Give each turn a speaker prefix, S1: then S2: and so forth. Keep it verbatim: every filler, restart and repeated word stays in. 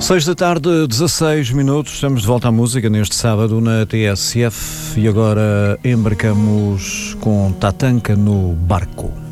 S1: seis da tarde, dezasseis minutos, estamos de volta à música neste sábado na T S F e agora embarcamos com Tatanka no barco.